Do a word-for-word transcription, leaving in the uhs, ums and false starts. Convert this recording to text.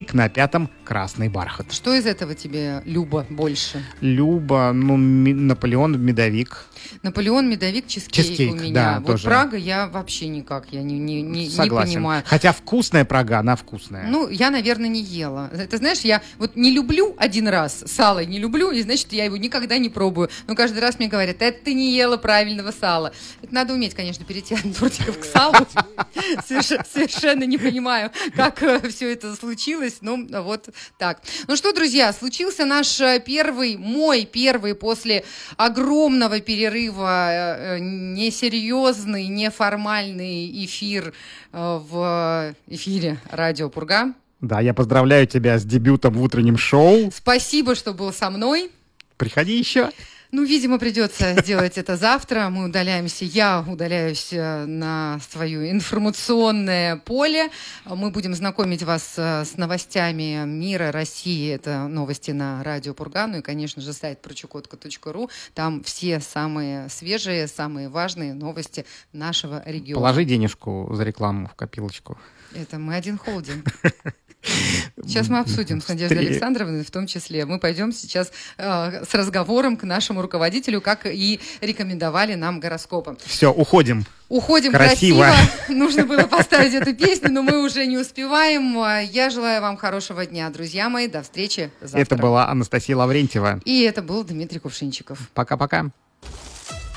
Медовик, на пятом красный бархат. Что из этого тебе Люба больше? Люба, ну, ми- Наполеон, Медовик. Наполеон, медовик, чизкейк, Чизкейк, у меня. да, вот тоже. Прага я вообще никак, я не, не, не, не Согласен. понимаю. Хотя вкусная Прага, она вкусная. Ну, я, наверное, не ела. Ты знаешь, я вот не люблю один раз сало, не люблю, и значит, я его никогда не пробую. Но каждый раз мне говорят, это ты не ела правильного сала. Это надо уметь, конечно, перейти от тортиков к салу. Соверш- Совершенно не понимаю, как все это случилось. Ну, вот так. Ну что, друзья, случился наш э, первый, мой первый после огромного перерыва э, э, несерьезный, неформальный эфир э, в эфире Радио Пурга. Да, я поздравляю тебя с дебютом в утреннем шоу. Спасибо, что был со мной. Приходи еще. Ну, видимо, придется сделать это завтра. Мы удаляемся, я удаляюсь э, на свое информационное поле. Мы будем знакомить вас э, с новостями мира, России. Это новости на Радио Пурга. Ну и, конечно же, сайт про чукотку точка ру. Там все самые свежие, самые важные новости нашего региона. Положи денежку за рекламу в копилочку. Это мы один холдинг. Сейчас мы обсудим с Надеждой Три. Александровной в том числе. Мы пойдем сейчас э, с разговором к нашему руководителю, как и рекомендовали нам гороскопы. Все, уходим. Уходим Красиво. красиво. Нужно было поставить эту песню, но мы уже не успеваем. Я желаю вам хорошего дня, друзья мои. До встречи завтра. Это была Анастасия Лаврентьева. И это был Дмитрий Кувшинчиков. Пока-пока.